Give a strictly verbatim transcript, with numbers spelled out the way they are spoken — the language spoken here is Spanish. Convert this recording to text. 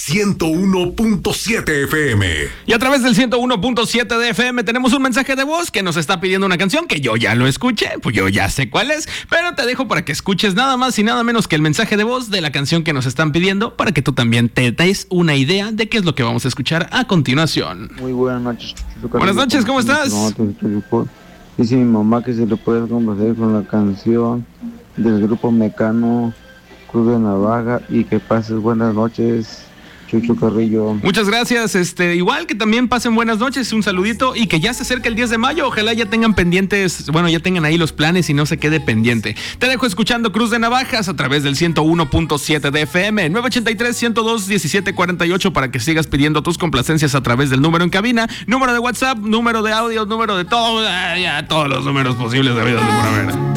ciento uno punto siete F M. Y a través del ciento uno punto siete de F M tenemos un mensaje de voz que nos está pidiendo una canción que yo ya lo escuché, pues yo ya sé cuál es, pero te dejo para que escuches nada más y nada menos que el mensaje de voz de la canción que nos están pidiendo para que tú también te des una idea de qué es lo que vamos a escuchar a continuación. Muy buenas noches. Buenas noches, ¿cómo estás? Dice mi mamá que se le puede complacer con la canción del grupo Mecano, Cruz de Navaja, y que pases buenas noches, Chucho Carrillo. Muchas gracias, este, igual que también pasen buenas noches, un saludito y que ya se acerca el diez de mayo, ojalá ya tengan pendientes, bueno, ya tengan ahí los planes y no se quede pendiente. Te dejo escuchando Cruz de Navajas a través del ciento uno punto siete de F M, nueve ochenta y tres, ciento dos, diecisiete cuarenta y ocho para que sigas pidiendo tus complacencias a través del número en cabina, número de WhatsApp, número de audio, número de todo, ya todos los números posibles de vida de por haber.